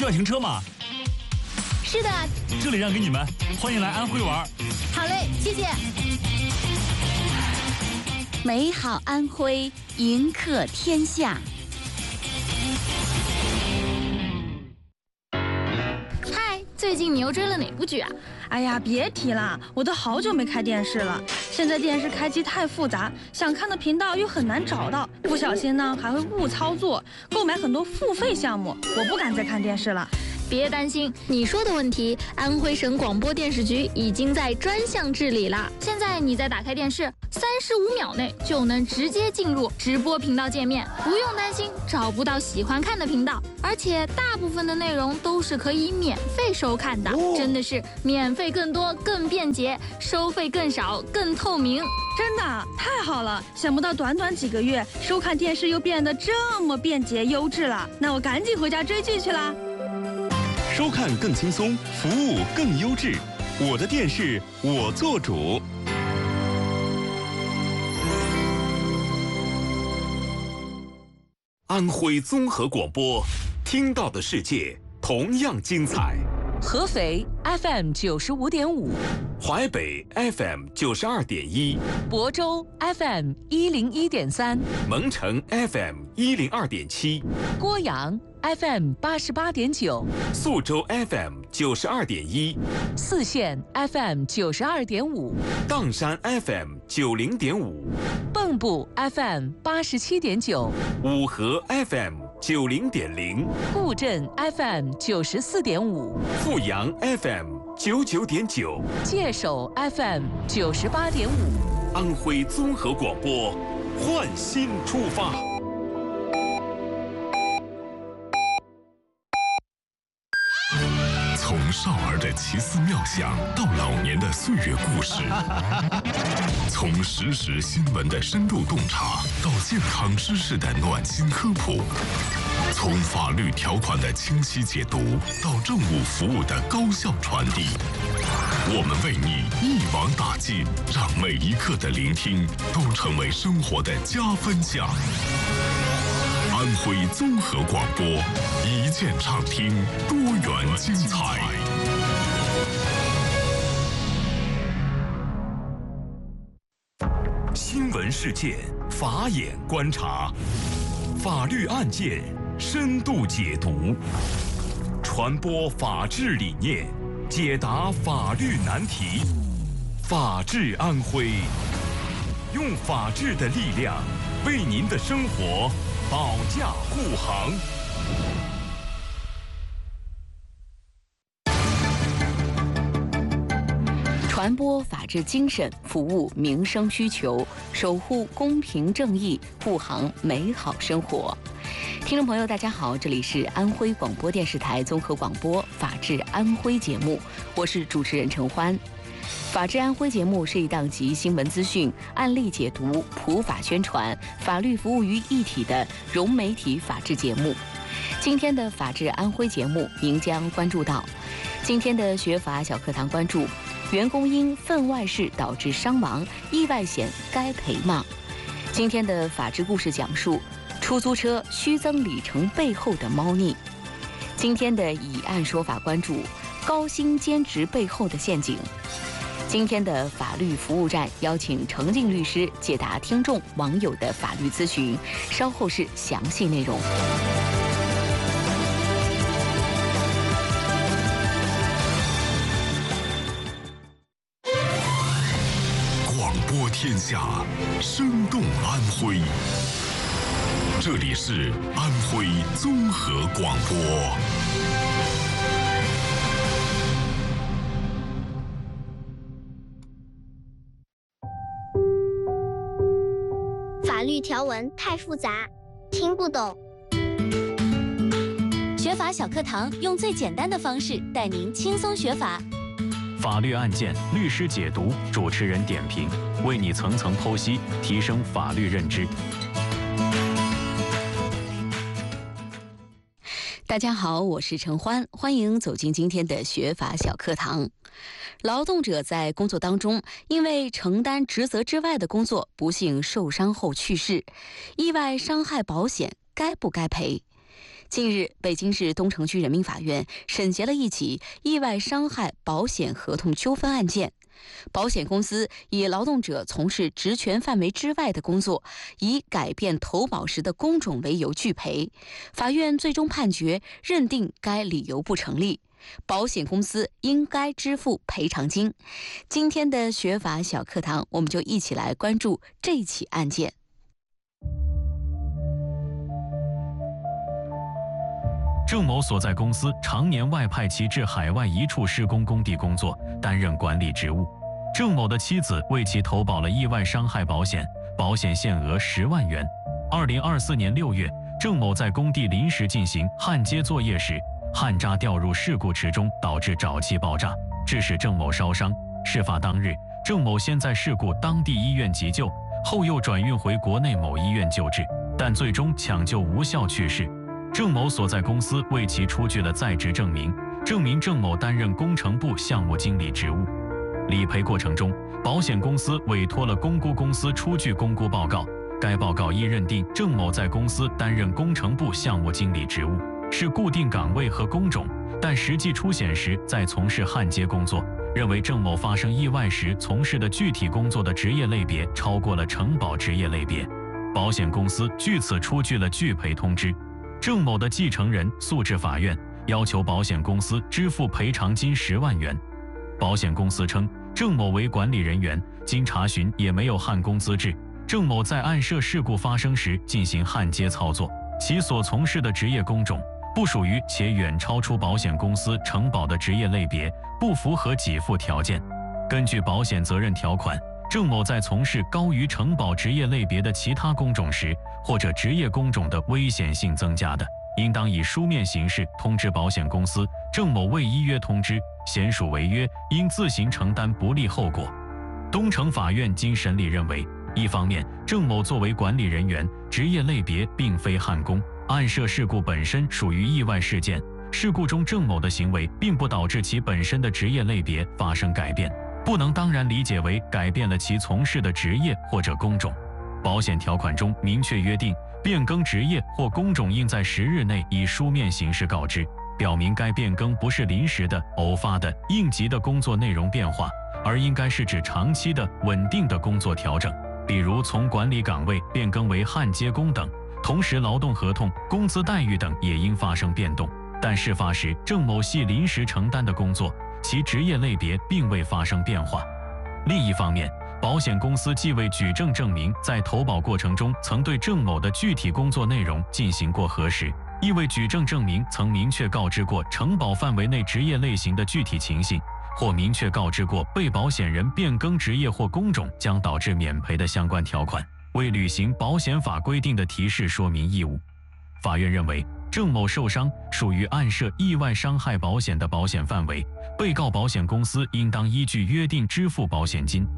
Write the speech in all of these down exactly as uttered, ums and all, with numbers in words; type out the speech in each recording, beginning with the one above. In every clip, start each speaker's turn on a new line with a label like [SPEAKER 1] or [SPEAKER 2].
[SPEAKER 1] 需要停车吗？
[SPEAKER 2] 是的，
[SPEAKER 1] 这里让给你们，欢迎来安徽玩。
[SPEAKER 2] 好嘞，谢谢。
[SPEAKER 3] 美好安徽，迎客天下。
[SPEAKER 2] 嗨，最近你又追了哪部剧啊？
[SPEAKER 4] 哎呀，别提了，我都好久没开电视了。现在电视开机太复杂，想看的频道又很难找到，不小心呢还会误操作，购买很多付费项目，我不敢再看电视了。
[SPEAKER 2] 别担心，你说的问题，安徽省广播电视局已经在专项治理了。现在你再打开电视，三十五秒内就能直接进入直播频道界面，不用担心找不到喜欢看的频道，而且大部分的内容都是可以免费收看的，哦、真的是免费更多、更便捷，收费更少、更透明。
[SPEAKER 4] 真的太好了！想不到短短几个月，收看电视又变得这么便捷优质了。那我赶紧回家追剧去啦！
[SPEAKER 5] 收看更轻松，服务更优质。我的电视，我做主。安徽综合广播，听到的世界同样精彩。
[SPEAKER 6] 合肥 F M 九十五点五，
[SPEAKER 5] 淮北 F M 九十二点一，
[SPEAKER 6] 亳州 F M 一零一点三，
[SPEAKER 5] 蒙城 F M 一零二点七，
[SPEAKER 6] 郭阳 F M 八十八点九，
[SPEAKER 5] 宿州 F M 九十二点一，
[SPEAKER 6] 泗县 F M 九十二点五，
[SPEAKER 5] 砀山 F M 九零点五，
[SPEAKER 6] 蚌埠 F M 八十七点九，
[SPEAKER 5] 五河 F M 九零点零，
[SPEAKER 6] 固镇 F M 九十四点五，
[SPEAKER 5] 阜阳 F M 九九点九，
[SPEAKER 6] 界首 F M 九十八点五。
[SPEAKER 5] 安徽综合广播，焕新出发。
[SPEAKER 7] 从少儿的奇思妙想到老年的岁月故事，从时事新闻的深度洞察到健康知识的暖心科普，从法律条款的清晰解读到政务服务的高效传递，我们为你一网打尽，让每一刻的聆听都成为生活的加分项。安徽综合广播，一键畅听，多元精彩。
[SPEAKER 5] 新闻事件，法眼观察，法律案件深度解读，传播法治理念，解答法律难题。法治安徽，用法治的力量为您的生活保驾护航。
[SPEAKER 3] 传播法治精神，服务民生需求，守护公平正义，护航美好生活。听众朋友，大家好，这里是安徽广播电视台综合广播《法治安徽》节目，我是主持人陈欢。法治安徽节目是一档集新闻资讯、案例解读、普法宣传、法律服务于一体的融媒体法治节目。今天的法治安徽节目，您将关注到今天的学法小课堂，关注员工因分外事导致伤亡，意外险该赔吗？今天的法治故事讲述出租车虚增里程背后的猫腻。今天的以案说法，关注高薪兼职背后的陷阱。今天的法律服务站，邀请程静律师解答听众网友的法律咨询，稍后是详细内容。
[SPEAKER 7] 广播天下，生动安徽。这里是安徽综合广播。
[SPEAKER 8] 法律条文太复杂，听不懂。
[SPEAKER 9] 学法小课堂用最简单的方式带您轻松学法。
[SPEAKER 1] 法律案件，律师解读，主持人点评，为你层层剖析，提升法律认知。
[SPEAKER 3] 大家好，我是陈欢，欢迎走进今天的学法小课堂。劳动者在工作当中，因为承担职责之外的工作，不幸受伤后去世，意外伤害保险该不该赔？ 近日，北京市东城区人民法院审结了一起意外伤害保险合同纠纷案件。保险公司以劳动者从事职权范围之外的工作，以改变投保时的工种为由拒赔。法院最终判决认定该理由不成立，保险公司应该支付赔偿金。今天的学法小课堂，我们就一起来关注这起案件。
[SPEAKER 1] 郑某所在公司常年外派其至海外一处施工工地工作，担任管理职务。郑某的妻子为其投保了意外伤害保险，保险限额十万元。二零二四年六月，郑某在工地临时进行焊接作业时，焊渣掉入事故池中，导致沼气爆炸，致使郑某烧伤。事发当日，郑某先在事故当地医院急救，后又转运回国内某医院救治，但最终抢救无效去世。郑某所在公司为其出具了在职证明，证明郑某担任工程部项目经理职务。理赔过程中，保险公司委托了公估公司出具公估报告，该报告亦认定郑某在公司担任工程部项目经理职务，是固定岗位和工种，但实际出险时在从事焊接工作，认为郑某发生意外时从事的具体工作的职业类别超过了承保职业类别。保险公司据此出具了拒赔通知。郑某的继承人诉至法院，要求保险公司支付赔偿金十万元。保险公司称，郑某为管理人员，经查询也没有焊工资质。郑某在案涉事故发生时进行焊接操作，其所从事的职业工种不属于且远超出保险公司承保的职业类别，不符合给付条件。根据保险责任条款，郑某在从事高于承保职业类别的其他工种时，或者职业工种的危险性增加的，应当以书面形式通知保险公司。郑某未依约通知，显属违约，应自行承担不利后果。东城法院经审理认为，一方面，郑某作为管理人员，职业类别并非焊工，案涉事故本身属于意外事件，事故中郑某的行为并不导致其本身的职业类别发生改变，不能当然理解为改变了其从事的职业或者工种。保险条款中明确约定，变更职业或工种应在十日内以书面形式告知，表明该变更不是临时的、偶发的、应急的工作内容变化，而应该是指长期的、稳定的工作调整，比如从管理岗位变更为焊接工等。同时，劳动合同、工资待遇等也应发生变动。但事发时，郑某系临时承担的工作，其职业类别并未发生变化。另一方面，保险公司既未举证证明在投保过程中曾对郑某的具体工作内容进行过核实，亦未举证证明曾明确告知过承保范围内职业类型的具体情形，或明确告知过被保险人变更职业或工种将导致免赔的相关条款，未履行保险法规定的提示说明义务。法院认为，郑某受伤属于案涉意外伤害保险的保险范围，被告保险公司应当依据约定支付保险金。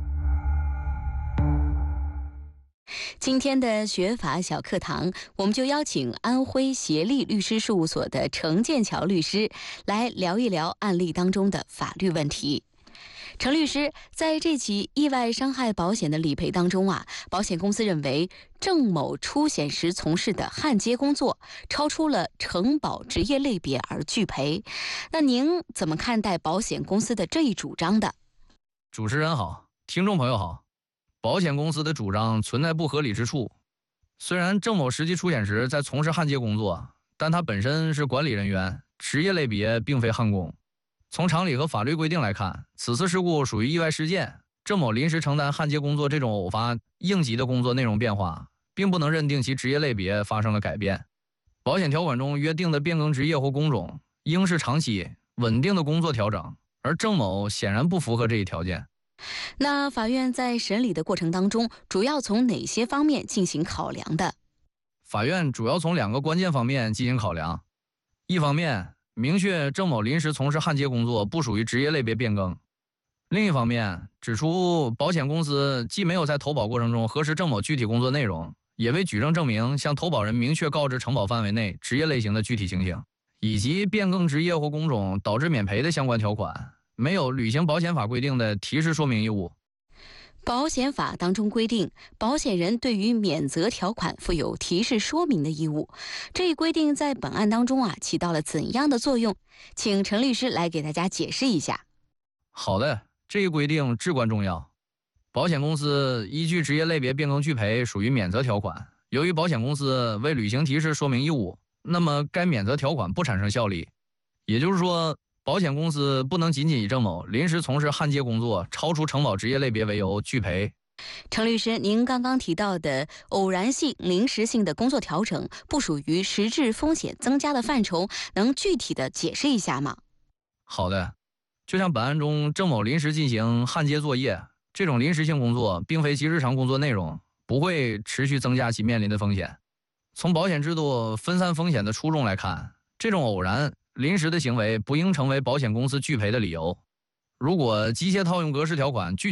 [SPEAKER 3] 今天的学法小课堂，我们就邀请安徽协力律师事务所的程剑桥律师来聊一聊案例当中的法律问题。程律师，在这起意外伤害保险的理赔当中啊，保险公司认为郑某出险时从事的焊接工作超出了承保职业类别而拒赔，那您怎么看待保险公司的这一主张的？
[SPEAKER 10] 主持人好，听众朋友好。保险公司的主张存在不合理之处。虽然郑某实际出险时在从事焊接工作，但他本身是管理人员，职业类别并非焊工。从常理和法律规定来看，此次事故属于意外事件，郑某临时承担焊接工作这种偶发应急的工作内容变化，并不能认定其职业类别发生了改变。保险条款中约定的变更职业或工种，应是长期稳定的工作调整，而郑某显然不符合这一条件。
[SPEAKER 3] 那法院在审理的过程当中，主要从哪些方面进行考量的？
[SPEAKER 10] 法院主要从两个关键方面进行考量。一方面，明确郑某临时从事焊接工作不属于职业类别变更；另一方面，指出保险公司既没有在投保过程中核实郑某具体工作内容，也未举证证明向投保人明确告知承保范围内职业类型的具体情形，以及变更职业或工种导致免赔的相关条款，没有履行保险法规定的提示说明义务。
[SPEAKER 3] 保险法当中规定，保险人对于免责条款负有提示说明的义务。这一规定在本案当中啊，起到了怎样的作用？请陈律师来给大家解释一下。
[SPEAKER 10] 好的，这一规定至关重要。保险公司依据职业类别变更拒赔属于免责条款，由于保险公司未履行提示说明义务，那么该免责条款不产生效力。也就是说，保险公司不能仅仅以郑某临时从事焊接工作超出承保职业类别为由拒赔。
[SPEAKER 3] 程律师，您刚刚提到的偶然性、临时性的工作调整，不属于实质风险增加的范畴，能具体的解释一下吗？
[SPEAKER 10] 好的，就像本案中郑某临时进行焊接作业，这种临时性工作并非其日常工作内容，不会持续增加其面临的风险。从保险制度分散风险的初衷来看，这种偶然、临时的行为不应成为保险公司拒赔的理由。如果机械套用格式条款拒